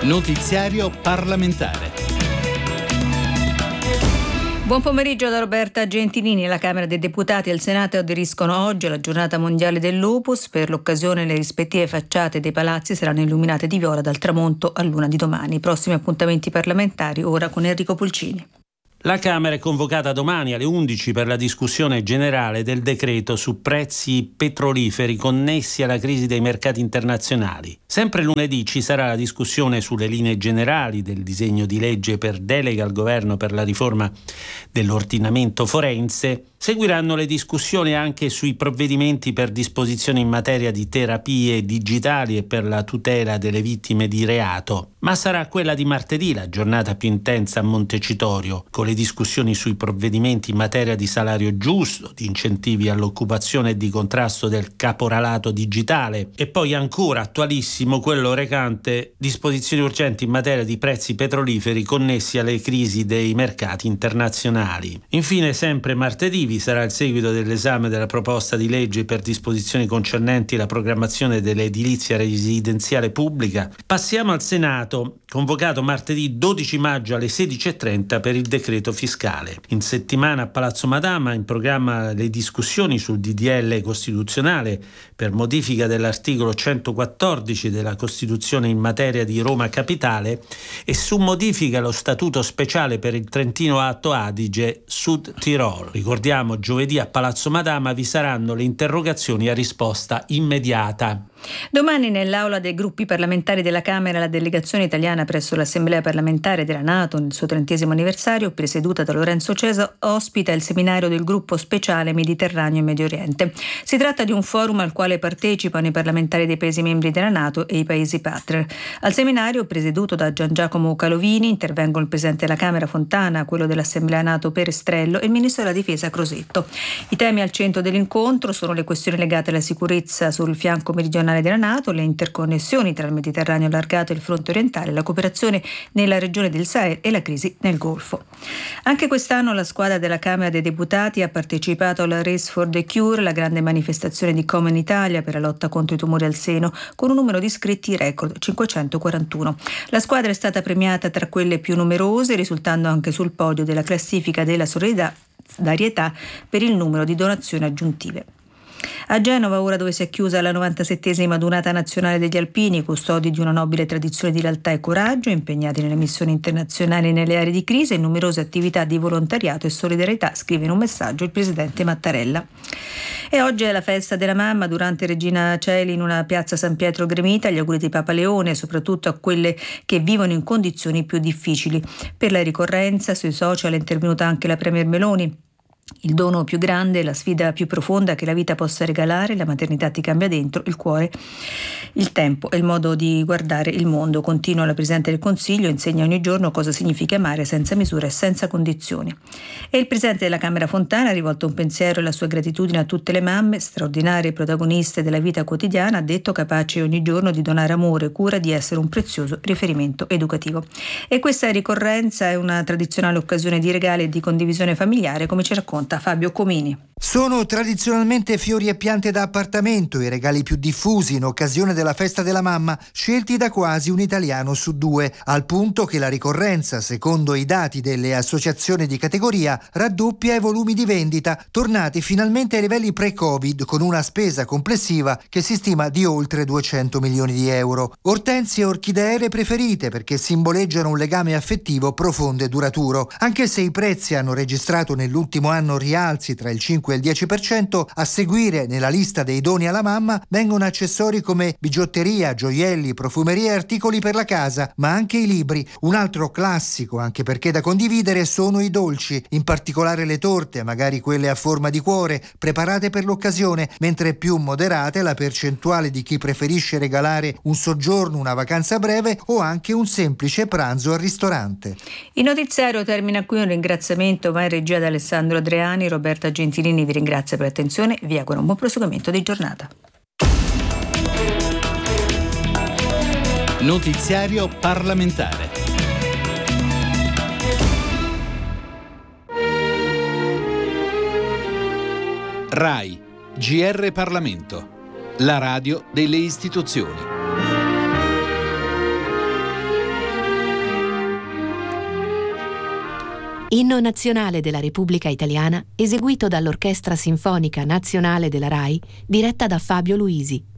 Notiziario parlamentare. Buon pomeriggio da Roberta Gentilini. La Camera dei Deputati e il Senato aderiscono oggi alla giornata mondiale del lupus. Per l'occasione le rispettive facciate dei palazzi saranno illuminate di viola dal tramonto a luna di domani. Prossimi appuntamenti parlamentari ora con Enrico Pulcini. La Camera è convocata domani alle 11 per la discussione generale del decreto su prezzi petroliferi connessi alla crisi dei mercati internazionali. Sempre lunedì ci sarà la discussione sulle linee generali del disegno di legge per delega al governo per la riforma dell'ordinamento forense. Seguiranno le discussioni anche sui provvedimenti per disposizioni in materia di terapie digitali e per la tutela delle vittime di reato. Ma sarà quella di martedì la giornata più intensa a Montecitorio, con le discussioni sui provvedimenti in materia di salario giusto, di incentivi all'occupazione e di contrasto del caporalato digitale, e poi ancora attualissimo quello recante disposizioni urgenti in materia di prezzi petroliferi connessi alle crisi dei mercati internazionali. Infine, sempre martedì vi sarà il seguito dell'esame della proposta di legge per disposizioni concernenti la programmazione dell'edilizia residenziale pubblica. Passiamo al Senato, convocato martedì 12 maggio alle 16:30 per il decreto fiscale. In settimana a Palazzo Madama in programma le discussioni sul DDL costituzionale per modifica dell'articolo 114 della Costituzione in materia di Roma Capitale e su modifica allo statuto speciale per il Trentino Alto Adige Sud Tirolo. Ricordiamo, giovedì a Palazzo Madama vi saranno le interrogazioni a risposta immediata. Domani nell'aula dei gruppi parlamentari della Camera la delegazione italiana presso l'Assemblea parlamentare della NATO nel suo 30° anniversario, presieduta da Lorenzo Cesa, ospita il seminario del gruppo speciale Mediterraneo e Medio Oriente. Si tratta di un forum al quale partecipano i parlamentari dei paesi membri della NATO e i paesi partner. Al seminario, presieduto da Gian Giacomo Calovini, intervengono il presidente della Camera Fontana, quello dell'Assemblea NATO Perestrello e il ministro della Difesa Crosetto. I temi al centro dell'incontro sono le questioni legate alla sicurezza sul fianco meridionale della NATO, le interconnessioni tra il Mediterraneo allargato e il fronte orientale, la cooperazione nella regione del Sahel e la crisi nel Golfo. Anche quest'anno la squadra della Camera dei Deputati ha partecipato alla Race for the Cure, la grande manifestazione di Common Italia per la lotta contro i tumori al seno, con un numero di iscritti record, 541. La squadra è stata premiata tra quelle più numerose, risultando anche sul podio della classifica della solidarietà per il numero di donazioni aggiuntive. A Genova, ora dove si è chiusa la 97esima Dunata Nazionale degli Alpini, custodi di una nobile tradizione di lealtà e coraggio, impegnati nelle missioni internazionali nelle aree di crisi e numerose attività di volontariato e solidarietà, scrive in un messaggio il presidente Mattarella. E oggi è la festa della mamma. Durante Regina Coeli in una piazza San Pietro gremita, gli auguri di Papa Leone, soprattutto a quelle che vivono in condizioni più difficili. Per la ricorrenza sui social è intervenuta anche la Premier Meloni. Il dono più grande, la sfida più profonda che la vita possa regalare, la maternità ti cambia dentro, il cuore, il tempo e il modo di guardare il mondo. Continua la Presidente del Consiglio, insegna ogni giorno cosa significa amare senza misura e senza condizioni. E il Presidente della Camera Fontana ha rivolto un pensiero e la sua gratitudine a tutte le mamme, straordinarie protagoniste della vita quotidiana, ha detto capaci ogni giorno di donare amore e cura, di essere un prezioso riferimento educativo. E questa ricorrenza è una tradizionale occasione di regali e di condivisione familiare, come ci racconta Fabio Comini. Sono tradizionalmente fiori e piante da appartamento i regali più diffusi in occasione della festa della mamma, scelti da quasi un italiano su 2, al punto che la ricorrenza, secondo i dati delle associazioni di categoria, raddoppia i volumi di vendita, tornati finalmente ai livelli pre-Covid, con una spesa complessiva che si stima di oltre 200 milioni di euro. Ortensie e orchidee le preferite perché simboleggiano un legame affettivo profondo e duraturo. Anche se i prezzi hanno registrato nell'ultimo anno rialzi tra il 5 e il 10%, a seguire nella lista dei doni alla mamma vengono accessori come bigiotteria, gioielli, profumeria e articoli per la casa, ma anche i libri. Un altro classico, anche perché da condividere, sono i dolci, in particolare le torte, magari quelle a forma di cuore, preparate per l'occasione, mentre più moderate la percentuale di chi preferisce regalare un soggiorno, una vacanza breve o anche un semplice pranzo al ristorante. Il notiziario termina qui. Un ringraziamento va in regia da Alessandro Adriani. Roberta Gentilini vi ringrazia per l'attenzione e vi auguro un buon proseguimento di giornata. Notiziario parlamentare. RAI, GR Parlamento, la radio delle istituzioni. Inno nazionale della Repubblica Italiana, eseguito dall'Orchestra Sinfonica Nazionale della RAI, diretta da Fabio Luisi.